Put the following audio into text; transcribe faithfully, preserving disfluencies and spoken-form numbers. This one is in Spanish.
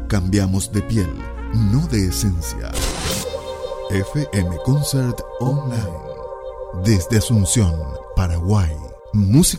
Cambiamos de piel, no de esencia. F M Concert Online. Desde Asunción, Paraguay. Música